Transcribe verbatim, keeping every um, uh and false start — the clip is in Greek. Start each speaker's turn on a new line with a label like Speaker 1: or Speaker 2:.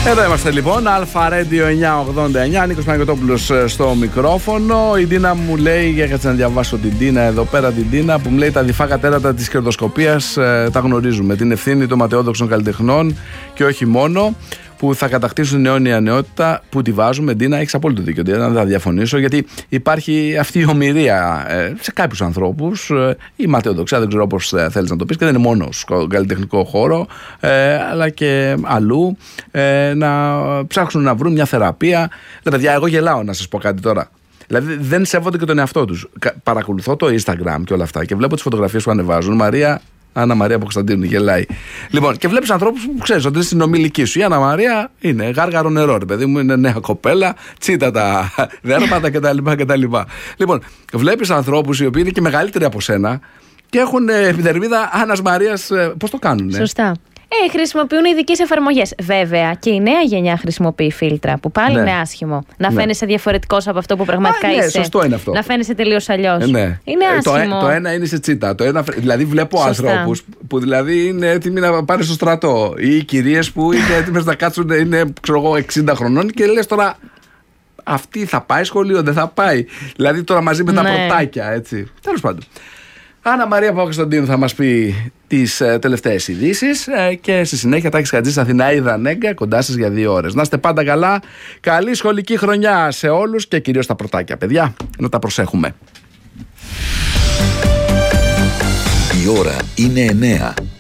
Speaker 1: Εδώ είμαστε λοιπόν, Αλφα Radio εννιακόσια ογδόντα εννιά, Νίκος Παναγιωτόπουλος στο μικρόφωνο. Η Ντίνα μου λέει, για κάτσε να διαβάσω την Ντίνα εδώ πέρα, την Ντίνα που μου λέει: τα διφάγα τέρατα της κερδοσκοπίας ε, τα γνωρίζουμε. Την ευθύνη των ματαιόδοξων καλλιτεχνών και όχι μόνο, που θα κατακτήσουν την αιώνια νεότητα που τη βάζουμε. Ντίνα, έχεις απόλυτο δίκιο, Ντίνα, δεν θα διαφωνήσω, γιατί υπάρχει αυτή η ομηρία ε, σε κάποιους ανθρώπους, ε, η ματαιοδοξία, δεν ξέρω πώς ε, θέλεις να το πεις, και δεν είναι μόνο στον καλλιτεχνικό χώρο, ε, αλλά και αλλού, ε, να ψάξουν να βρουν μια θεραπεία. Ρε παιδιά, εγώ γελάω να σας πω κάτι τώρα. Δηλαδή δεν σέβονται και τον εαυτό τους. Παρακολουθώ το Instagram και όλα αυτά και βλέπω τις φωτογραφίες που ανεβάζουν. Μαρία. Άννα Μαρία από Κωνσταντίνου, γελάει. Λοιπόν, και βλέπεις ανθρώπους που ξέρεις ότι είναι στην ομιλική σου. Η Άννα Μαρία είναι γάργαρο νερό, ρε παιδί μου, είναι νέα κοπέλα, τσίτα τα δέρματα κτλ. Λοιπόν, βλέπεις ανθρώπους οι οποίοι είναι και μεγαλύτεροι από σένα και έχουν επιδερμίδα Άννας Μαρίας. Πώς το κάνουνε?
Speaker 2: Σωστά. Ε, χρησιμοποιούν ειδικές εφαρμογές. Βέβαια, και η νέα γενιά χρησιμοποιεί φίλτρα, που πάλι ναι. είναι άσχημο. Να ναι. φαίνεσαι διαφορετικός από αυτό που πραγματικά Α, ναι, είσαι.
Speaker 1: Σωστό είναι αυτό.
Speaker 2: Να φαίνεσαι τελείως αλλιώς.
Speaker 1: Ε, ναι.
Speaker 2: Είναι άσχημο.
Speaker 1: Το, το ένα είναι σε τσίτα. Το ένα, δηλαδή, βλέπω ανθρώπους που δηλαδή είναι έτοιμοι να πάνε στο στρατό, ή κυρίες που είναι έτοιμες να κάτσουν, είναι ξέρω εγώ εξήντα χρονών, και λες τώρα, αυτή θα πάει σχολείο, δεν θα πάει. Δηλαδή τώρα μαζί με τα ναι. πρωτάκια, έτσι. Τέλος πάντων. Άννα Μαρία Παπακοσταντίνου θα μας πει τις ε, τελευταίες ειδήσεις ε, και στη συνέχεια Τάκης Χατζής Αθηναίδα Νέγκα κοντά σας για δύο ώρες. Να είστε πάντα καλά, καλή σχολική χρονιά σε όλους και κυρίως τα πρωτάκια, παιδιά, να τα προσέχουμε.
Speaker 3: Η ώρα είναι εννέα.